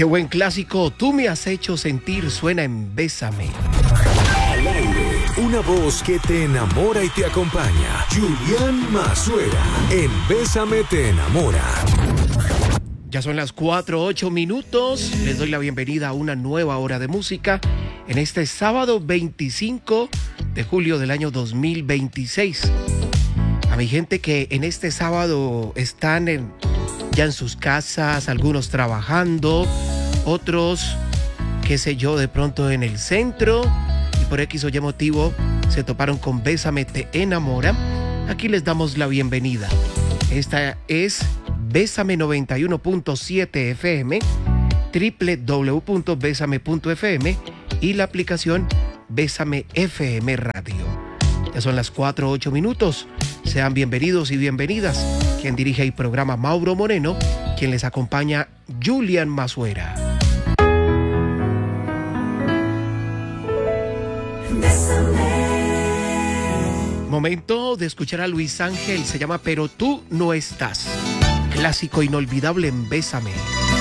Qué buen clásico, Tú me has hecho sentir, suena en Bésame. Al aire, una voz que te enamora y te acompaña. Julián Mazuera, en Bésame te enamora. Ya son las 4:08. Les doy la bienvenida a una nueva hora de música en este sábado 25 de julio del año 2026. A mi gente que en este sábado están ya en sus casas, algunos trabajando, otros, qué sé yo, de pronto en el centro y por X o Y motivo se toparon con Bésame te enamora. Aquí les damos la bienvenida. Esta es Bésame 91.7 FM, www.besame.fm y la aplicación Bésame FM Radio. Ya son las 4:08. Sean bienvenidos y bienvenidas. Quien dirige el programa, Mauro Moreno. Quien les acompaña, Julián Mazuera. Momento de escuchar a Luis Ángel. Se llama Pero tú no estás. Clásico inolvidable en Bésame.